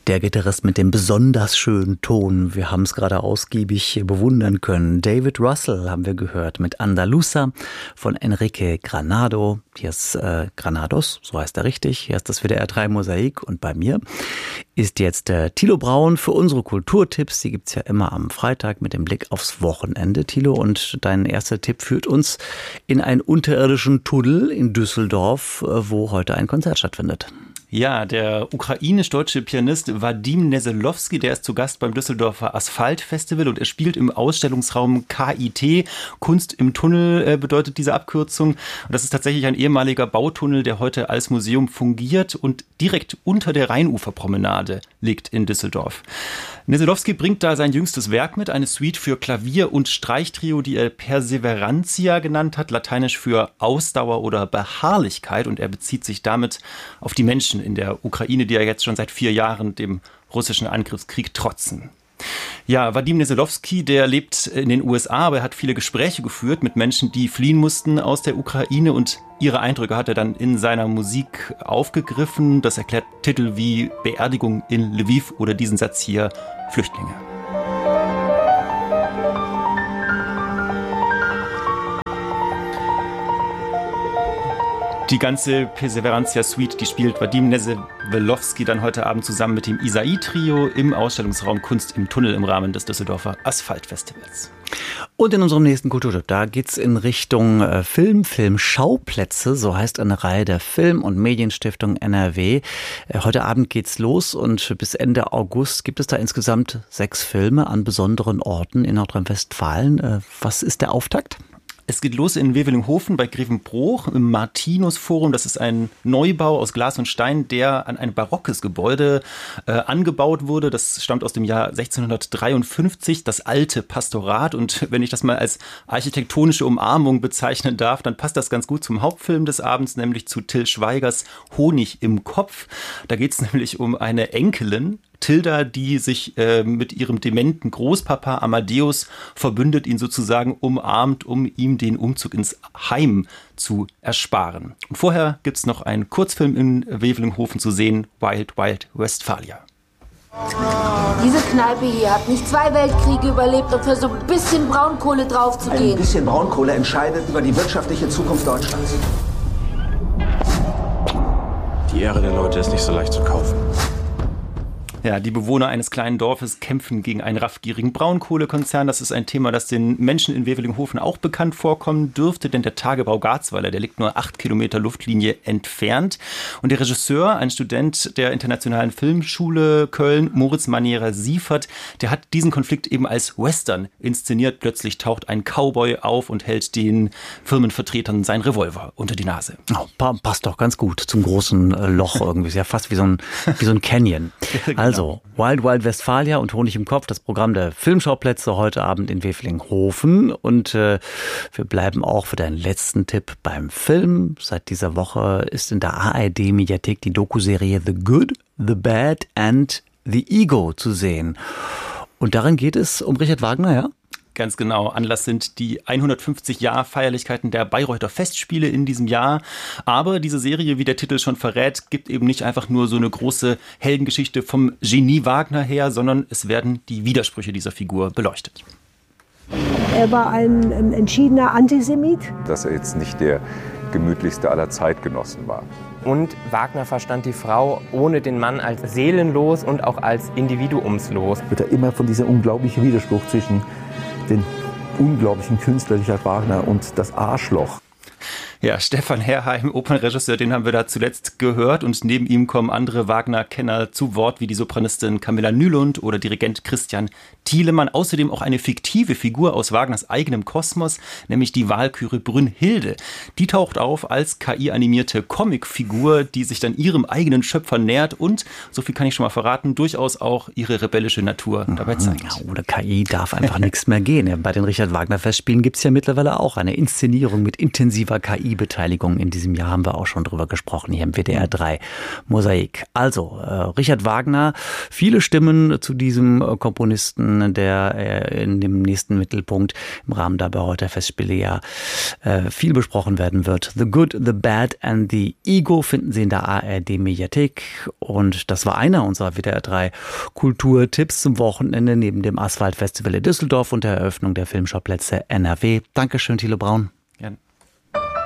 Der Gitarrist mit dem besonders schönen Ton. Wir haben es gerade ausgiebig bewundern können. David Russell haben wir gehört mit Andaluza von Enrique Granado. Hier ist Granados, so heißt er richtig. Hier ist das WDR 3 Mosaik. Und bei mir ist jetzt Thilo Braun für unsere Kulturtipps. Die gibt's ja immer am Freitag mit dem Blick aufs Wochenende. Thilo, und dein erster Tipp führt uns in einen unterirdischen Tunnel in Düsseldorf, wo heute ein Konzert stattfindet. Ja, der ukrainisch-deutsche Pianist Wadim Neselowski, der ist zu Gast beim Düsseldorfer Asphalt-Festival und er spielt im Ausstellungsraum KIT. Kunst im Tunnel bedeutet diese Abkürzung. Und das ist tatsächlich ein ehemaliger Bautunnel, der heute als Museum fungiert und direkt unter der Rheinuferpromenade liegt in Düsseldorf. Neselowski bringt da sein jüngstes Werk mit, eine Suite für Klavier und Streichtrio, die er Perseverantia genannt hat, lateinisch für Ausdauer oder Beharrlichkeit. Und er bezieht sich damit auf die Menschen in der Ukraine, die ja jetzt schon seit 4 Jahren dem russischen Angriffskrieg trotzen. Ja, Wadim Neselowski, der lebt in den USA, aber er hat viele Gespräche geführt mit Menschen, die fliehen mussten aus der Ukraine, und ihre Eindrücke hat er dann in seiner Musik aufgegriffen. Das erklärt Titel wie Beerdigung in Lviv oder diesen Satz hier, Flüchtlinge. Die ganze Perseverantia-Suite, die spielt Wadim Neselowski dann heute Abend zusammen mit dem Isai-Trio im Ausstellungsraum Kunst im Tunnel im Rahmen des Düsseldorfer Asphalt-Festivals. Und in unserem nächsten Kulturtipp, da geht's in Richtung Filmschauplätze, so heißt eine Reihe der Film- und Medienstiftung NRW. Heute Abend geht's los und bis Ende August gibt es da insgesamt 6 Filme an besonderen Orten in Nordrhein-Westfalen. Was ist der Auftakt? Es geht los in Wevelinghofen bei Grevenbroich im Martinus-Forum. Das ist ein Neubau aus Glas und Stein, der an ein barockes Gebäude angebaut wurde. Das stammt aus dem Jahr 1653, das alte Pastorat. Und wenn ich das mal als architektonische Umarmung bezeichnen darf, dann passt das ganz gut zum Hauptfilm des Abends, nämlich zu Till Schweigers Honig im Kopf. Da geht es nämlich um eine Enkelin, Tilda, die sich mit ihrem dementen Großpapa Amadeus verbündet, ihn sozusagen umarmt, um ihm den Umzug ins Heim zu ersparen. Und vorher gibt es noch einen Kurzfilm in Wevelinghofen zu sehen, Wild Wild Westphalia. Diese Kneipe hier hat nicht 2 Weltkriege überlebt, um für so ein bisschen Braunkohle draufzugehen. Ein bisschen Braunkohle entscheidet über die wirtschaftliche Zukunft Deutschlands. Die Ehre der Leute ist nicht so leicht zu kaufen. Ja, die Bewohner eines kleinen Dorfes kämpfen gegen einen raffgierigen Braunkohlekonzern. Das ist ein Thema, das den Menschen in Wevelinghofen auch bekannt vorkommen dürfte, denn der Tagebau Garzweiler, der liegt nur 8 Kilometer Luftlinie entfernt. Und der Regisseur, ein Student der Internationalen Filmschule Köln, Moritz Maniera-Siefert, der hat diesen Konflikt eben als Western inszeniert. Plötzlich taucht ein Cowboy auf und hält den Firmenvertretern seinen Revolver unter die Nase. Oh, passt doch ganz gut zum großen Loch irgendwie. Ist ja fast wie so ein Canyon. Also, Wild Wild Westphalia und Honig im Kopf, das Programm der Filmschauplätze heute Abend in Wevelinghofen. Und wir bleiben auch für deinen letzten Tipp beim Film. Seit dieser Woche ist in der ARD-Mediathek die Dokuserie The Good, The Bad and The Ego zu sehen. Und darin geht es um Richard Wagner, ja? Ganz genau. Anlass sind die 150-Jahr-Feierlichkeiten der Bayreuther Festspiele in diesem Jahr. Aber diese Serie, wie der Titel schon verrät, gibt eben nicht einfach nur so eine große Heldengeschichte vom Genie Wagner her, sondern es werden die Widersprüche dieser Figur beleuchtet. Er war ein entschiedener Antisemit. Dass er jetzt nicht der gemütlichste aller Zeitgenossen war. Und Wagner verstand die Frau ohne den Mann als seelenlos und auch als individuumslos. Wird er immer von dieser unglaubliche Widerspruch zwischen den unglaublichen Künstler Richard Wagner und das Arschloch. Ja, Stefan Herrheim, Opernregisseur, den haben wir da zuletzt gehört, und neben ihm kommen andere Wagner-Kenner zu Wort, wie die Sopranistin Camilla Nylund oder Dirigent Christian Thielemann. Außerdem auch eine fiktive Figur aus Wagners eigenem Kosmos, nämlich die Walküre Brünnhilde. Die taucht auf als KI-animierte Comicfigur, die sich dann ihrem eigenen Schöpfer nähert und, so viel kann ich schon mal verraten, durchaus auch ihre rebellische Natur dabei zeigt. Ja, ohne KI darf einfach nichts mehr gehen. Bei den Richard Wagner Festspielen gibt es ja mittlerweile auch eine Inszenierung mit intensiver KI Regiebeteiligung in diesem Jahr haben wir auch schon drüber gesprochen hier im WDR 3 Mosaik. Also Richard Wagner, viele Stimmen zu diesem Komponisten, der in dem nächsten Mittelpunkt im Rahmen der Bayreuther Festspiele ja viel besprochen werden wird. The Good, The Bad and The Ego finden Sie in der ARD-Mediathek. Und das war einer unserer WDR 3 Kulturtipps zum Wochenende neben dem Asphalt-Festival in Düsseldorf und der Eröffnung der Filmschauplätze NRW. Dankeschön, Thilo Braun.